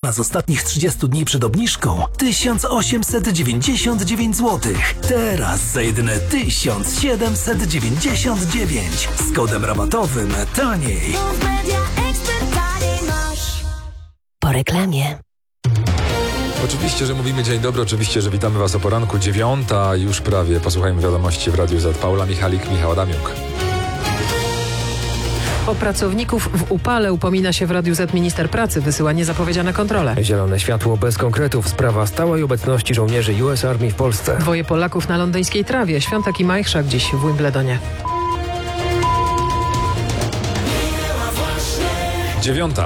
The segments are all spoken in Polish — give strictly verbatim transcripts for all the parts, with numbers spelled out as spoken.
z ostatnich trzydziestu dni przed obniżką tysiąc osiemset dziewięćdziesiąt dziewięć złotych. Teraz za jedyne tysiąc siedemset dziewięćdziesiąt dziewięć z kodem rabatowym taniej. Po reklamie. Oczywiście, że mówimy dzień dobry, oczywiście, że witamy Was o poranku. Dziewiąta już prawie. Posłuchajmy wiadomości w Radiu Z. Paula Michalik, Michał Adamiuk. O pracowników w upale upomina się w Radiu Z minister pracy, wysyła niezapowiedziane kontrole. Zielone światło bez konkretów. Sprawa stałej obecności żołnierzy U S Army w Polsce. Dwoje Polaków na londyńskiej trawie. Świątek i Majchrzak dziś w Wimbledonie. Dziewiąta.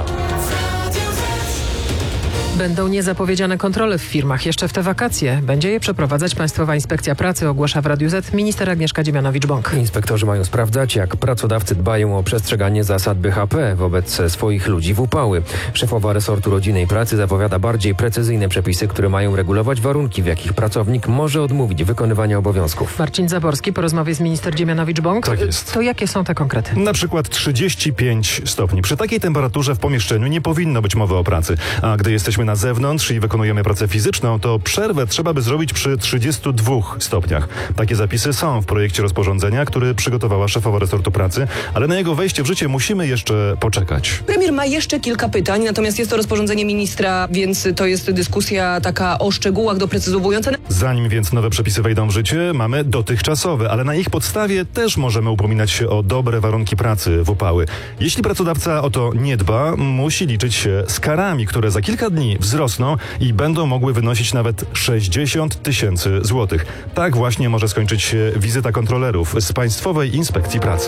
Będą niezapowiedziane kontrole w firmach jeszcze w te wakacje. Będzie je przeprowadzać Państwowa Inspekcja Pracy, ogłasza w Radiu Z minister Agnieszka Dziemianowicz-Bąk. Inspektorzy mają sprawdzać, jak pracodawcy dbają o przestrzeganie zasad B H P wobec swoich ludzi w upały. Szefowa resortu rodziny i pracy zapowiada bardziej precyzyjne przepisy, które mają regulować warunki, w jakich pracownik może odmówić wykonywania obowiązków. Marcin Zaborski po rozmowie z minister Dziemianowicz-Bąk. Tak jest. To jakie są te konkrety? Na przykład trzydzieści pięć stopni. Przy takiej temperaturze w pomieszczeniu nie powinno być mowy o pracy. A gdy jesteśmy na zewnątrz i wykonujemy pracę fizyczną, to przerwę trzeba by zrobić przy trzydziestu dwóch stopniach. Takie zapisy są w projekcie rozporządzenia, który przygotowała szefowa resortu pracy, ale na jego wejście w życie musimy jeszcze poczekać. Premier ma jeszcze kilka pytań, natomiast jest to rozporządzenie ministra, więc to jest dyskusja taka o szczegółach doprecyzowująca. Zanim więc nowe przepisy wejdą w życie, mamy dotychczasowe, ale na ich podstawie też możemy upominać się o dobre warunki pracy w upały. Jeśli pracodawca o to nie dba, musi liczyć się z karami, które za kilka dni wzrosną i będą mogły wynosić nawet sześćdziesiąt tysięcy złotych. Tak właśnie może skończyć się wizyta kontrolerów z Państwowej Inspekcji Pracy.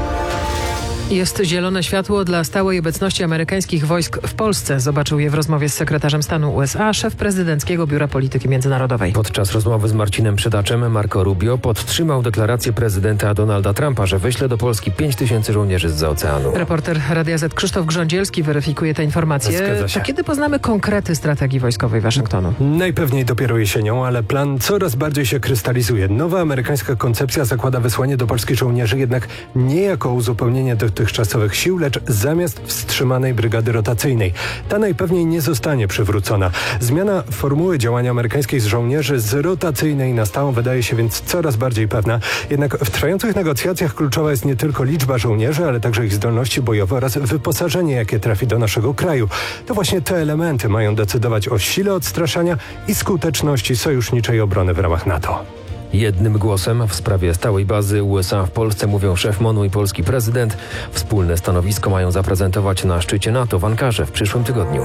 Jest zielone światło dla stałej obecności amerykańskich wojsk w Polsce. Zobaczył je w rozmowie z sekretarzem stanu U S A szef prezydenckiego Biura Polityki Międzynarodowej. Podczas rozmowy z Marcinem Przydaczem Marco Rubio podtrzymał deklarację prezydenta Donalda Trumpa, że wyśle do Polski pięć tysięcy żołnierzy zza oceanu. Reporter Radia Z Krzysztof Grządzielski weryfikuje te informacje. Zgadza się. To kiedy poznamy konkrety strategii wojskowej Waszyngtonu? Najpewniej dopiero jesienią, ale plan coraz bardziej się krystalizuje. Nowa amerykańska koncepcja zakłada wysłanie do Polski żołnierzy jednak nie jako uzupełnienie dotychczasowych sił, lecz zamiast wstrzymanej brygady rotacyjnej. Ta najpewniej nie zostanie przywrócona. Zmiana formuły działania amerykańskich żołnierzy z rotacyjnej na stałą wydaje się więc coraz bardziej pewna. Jednak w trwających negocjacjach kluczowa jest nie tylko liczba żołnierzy, ale także ich zdolności bojowe oraz wyposażenie, jakie trafi do naszego kraju. To właśnie te elementy mają decydować o sile odstraszania i skuteczności sojuszniczej obrony w ramach NATO. Jednym głosem w sprawie stałej bazy U S A w Polsce mówią szef MONU i polski prezydent. Wspólne stanowisko mają zaprezentować na szczycie NATO w Ankarze w przyszłym tygodniu.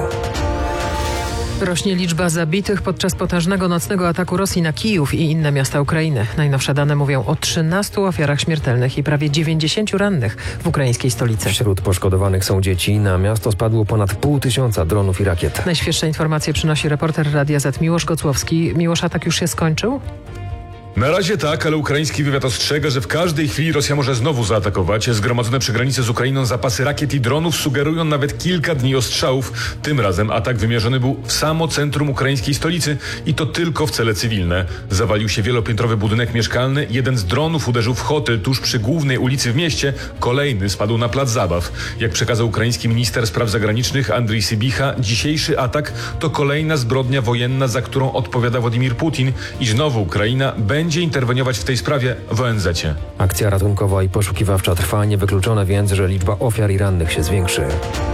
Rośnie liczba zabitych podczas potężnego nocnego ataku Rosji na Kijów i inne miasta Ukrainy. Najnowsze dane mówią o trzynastu ofiarach śmiertelnych i prawie dziewięćdziesięciu rannych w ukraińskiej stolicy. Wśród poszkodowanych są dzieci. Na miasto spadło ponad pół tysiąca dronów i rakiet. Najświeższe informacje przynosi reporter Radia Z Miłosz Gocłowski. Miłosz, atak już się skończył? Na razie tak, ale ukraiński wywiad ostrzega, że w każdej chwili Rosja może znowu zaatakować. Zgromadzone przy granicy z Ukrainą zapasy rakiet i dronów sugerują nawet kilka dni ostrzałów. Tym razem atak wymierzony był w samo centrum ukraińskiej stolicy i to tylko w cele cywilne. Zawalił się wielopiętrowy budynek mieszkalny, jeden z dronów uderzył w hotel tuż przy głównej ulicy w mieście, kolejny spadł na plac zabaw. Jak przekazał ukraiński minister spraw zagranicznych Andrii Sybicha, dzisiejszy atak to kolejna zbrodnia wojenna, za którą odpowiada Władimir Putin i znowu Ukraina będzie będzie interweniować w tej sprawie w O N Z-cie. Akcja ratunkowa i poszukiwawcza trwa, niewykluczone więc, że liczba ofiar i rannych się zwiększy.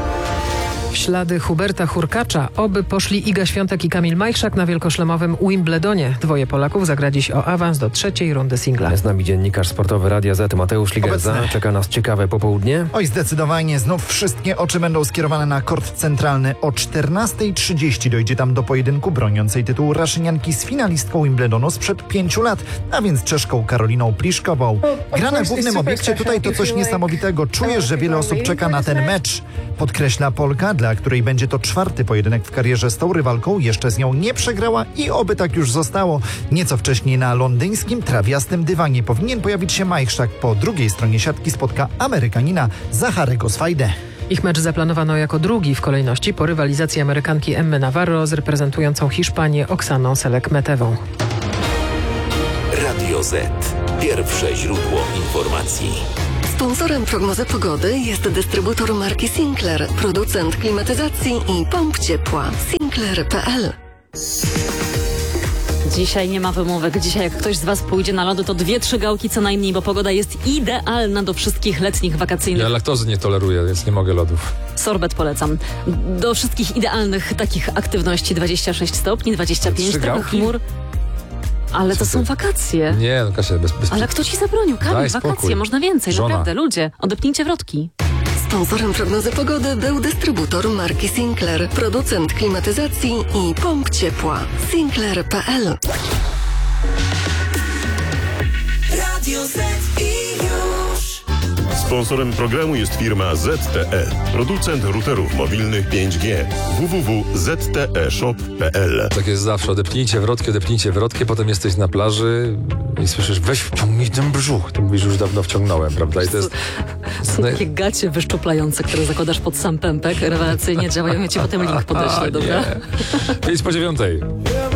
W ślady Huberta Hurkacza oby poszli Iga Świątek i Kamil Majchrzak na wielkoszlemowym Wimbledonie. Dwoje Polaków zagra dziś o awans do trzeciej rundy singla. Z nami dziennikarz sportowy Radia Z Mateusz Ligerza. Czeka nas ciekawe popołudnie. Oj, zdecydowanie. Znów wszystkie oczy będą skierowane na kort centralny. O czternasta trzydzieści dojdzie tam do pojedynku broniącej tytułu Raszynianki z finalistką Wimbledonu sprzed pięciu lat, a więc Czeszką Karoliną Pliszkową. Gra na głównym obiekcie tutaj to coś niesamowitego. Czujesz, że wiele osób czeka na ten mecz. Podkreśla Polka, dla której będzie to czwarty pojedynek w karierze z tą rywalką. Jeszcze z nią nie przegrała i oby tak już zostało. Nieco wcześniej na londyńskim trawiastym dywanie powinien pojawić się Majchrzak. Po drugiej stronie siatki spotka Amerykanina Zacharego Swajdę. Ich mecz zaplanowano jako drugi w kolejności po rywalizacji Amerykanki Emmy Navarro z reprezentującą Hiszpanię Oksaną Selek-Metewą. Radio Z. Pierwsze źródło informacji. Sponsorem prognozy pogody jest dystrybutor marki Sinclair, producent klimatyzacji i pomp ciepła. Sinclair kropka p l. Dzisiaj nie ma wymówek. Dzisiaj jak ktoś z Was pójdzie na lody, to dwie, trzy gałki co najmniej, bo pogoda jest idealna do wszystkich letnich, wakacyjnych. Ja laktozy nie toleruję, więc nie mogę lodów. Sorbet polecam. Do wszystkich idealnych takich aktywności dwadzieścia sześć stopni, dwadzieścia pięć, Trzy trochę gałki? chmur. Ale to Co są ty? wakacje. Nie, no Kasia, bez, bez... Ale kto ci zabronił? Kamil, Daj wakacje, spokój. można więcej. Żona. Naprawdę, ludzie, odepnijcie wrotki. Sponsorem prognozy pogody był dystrybutor marki Sinclair, producent klimatyzacji i pomp ciepła. Sinclair kropka p l. Radio Z i już. Sponsorem programu jest firma Z T E, producent routerów mobilnych pięć G. w w w kropka z t e shop kropka p l. Tak jest zawsze. Odepnijcie wrotki, odepnijcie wrotki, potem jesteś na plaży i słyszysz, weź wciągnij ten brzuch. Ty mówisz, już dawno wciągnąłem, prawda? I to jest... Są takie gacie wyszczuplające, które zakładasz pod sam pępek, rewelacyjnie działają. Ja ci potem link podeślę, dobra? Pięć po dziewiątej.